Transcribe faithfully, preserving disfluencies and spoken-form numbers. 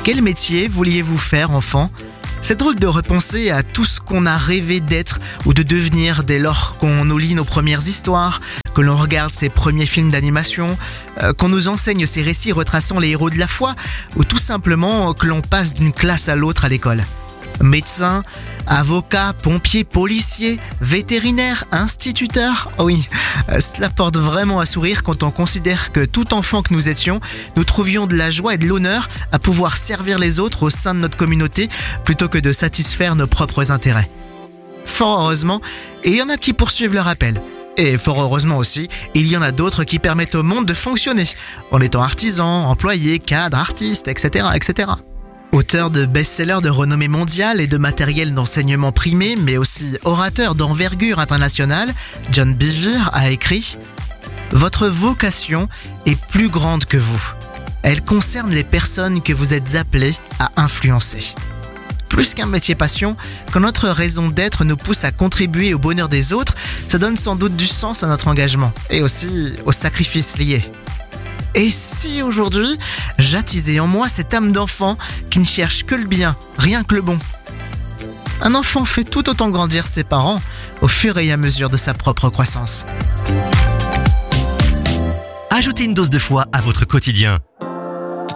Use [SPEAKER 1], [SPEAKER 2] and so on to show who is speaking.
[SPEAKER 1] Quel métier vouliez-vous faire enfant ? C'est drôle de repenser à tout ce qu'on a rêvé d'être ou de devenir dès lors qu'on nous lit nos premières histoires, que l'on regarde ses premiers films d'animation, euh, qu'on nous enseigne ces récits retraçant les héros de la foi, ou tout simplement que l'on passe d'une classe à l'autre à l'école. Médecin, avocat, pompier, policier, vétérinaire, instituteur. Oh oui, euh, cela porte vraiment à sourire quand on considère que tout enfant que nous étions, nous trouvions de la joie et de l'honneur à pouvoir servir les autres au sein de notre communauté plutôt que de satisfaire nos propres intérêts. Fort heureusement, il y en a qui poursuivent leur appel. Et fort heureusement aussi, il y en a d'autres qui permettent au monde de fonctionner, en étant artisans, employés, cadres, artistes, et cetera, et cetera. Auteur de best-sellers de renommée mondiale et de matériel d'enseignement primé, mais aussi orateur d'envergure internationale, John Bevere a écrit « Votre vocation est plus grande que vous. Elle concerne les personnes que vous êtes appelés à influencer. » Plus qu'un métier passion, quand notre raison d'être nous pousse à contribuer au bonheur des autres, ça donne sans doute du sens à notre engagement et aussi aux sacrifices liés. Et si aujourd'hui, j'attisais en moi cette âme d'enfant qui ne cherche que le bien, rien que le bon ? Un enfant fait tout autant grandir ses parents au fur et à mesure de sa propre croissance.
[SPEAKER 2] Ajoutez une dose de foi à votre quotidien.